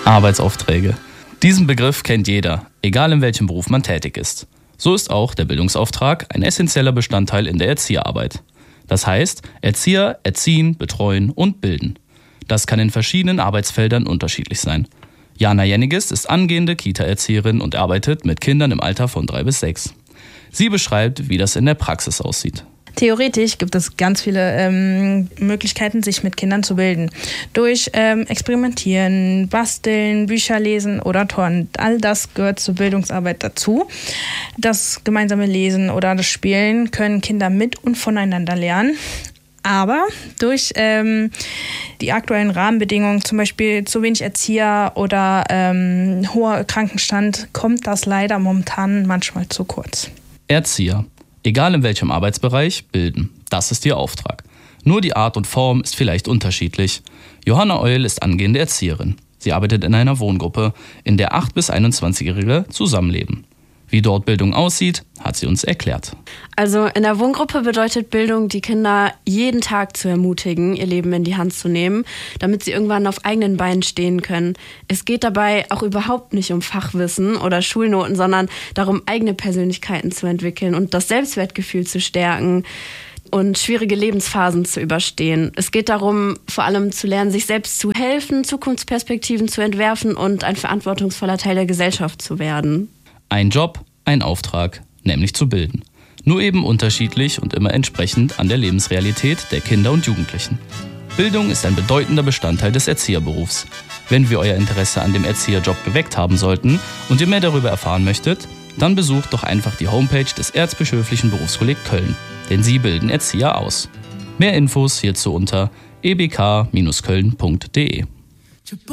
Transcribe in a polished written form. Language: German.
Arbeitsaufträge. Diesen Begriff kennt jeder, egal in welchem Beruf man tätig ist. So ist auch der Bildungsauftrag ein essentieller Bestandteil in der Erzieherarbeit. Das heißt, Erzieher erziehen, betreuen und bilden. Das kann in verschiedenen Arbeitsfeldern unterschiedlich sein. Jana Jenniges ist angehende Kita-Erzieherin und arbeitet mit Kindern im Alter von 3 bis 6. Sie beschreibt, wie das in der Praxis aussieht. Theoretisch gibt es ganz viele Möglichkeiten, sich mit Kindern zu bilden. Durch Experimentieren, Basteln, Bücher lesen oder Turnen. All das gehört zur Bildungsarbeit dazu. Das gemeinsame Lesen oder das Spielen können Kinder mit und voneinander lernen. Aber durch die aktuellen Rahmenbedingungen, zum Beispiel zu wenig Erzieher oder hoher Krankenstand, kommt das leider momentan manchmal zu kurz. Erzieher, egal in welchem Arbeitsbereich, bilden. Das ist ihr Auftrag. Nur die Art und Form ist vielleicht unterschiedlich. Johanna Eul ist angehende Erzieherin. Sie arbeitet in einer Wohngruppe, in der 8- bis 21-Jährige zusammenleben. Wie dort Bildung aussieht, hat sie uns erklärt. Also in der Wohngruppe bedeutet Bildung, die Kinder jeden Tag zu ermutigen, ihr Leben in die Hand zu nehmen, damit sie irgendwann auf eigenen Beinen stehen können. Es geht dabei auch überhaupt nicht um Fachwissen oder Schulnoten, sondern darum, eigene Persönlichkeiten zu entwickeln und das Selbstwertgefühl zu stärken und schwierige Lebensphasen zu überstehen. Es geht darum, vor allem zu lernen, sich selbst zu helfen, Zukunftsperspektiven zu entwerfen und ein verantwortungsvoller Teil der Gesellschaft zu werden. Ein Job, ein Auftrag, nämlich zu bilden. Nur eben unterschiedlich und immer entsprechend an der Lebensrealität der Kinder und Jugendlichen. Bildung ist ein bedeutender Bestandteil des Erzieherberufs. Wenn wir euer Interesse an dem Erzieherjob geweckt haben sollten und ihr mehr darüber erfahren möchtet, dann besucht doch einfach die Homepage des Erzbischöflichen Berufskolleg Köln, denn sie bilden Erzieher aus. Mehr Infos hierzu unter ebk-köln.de.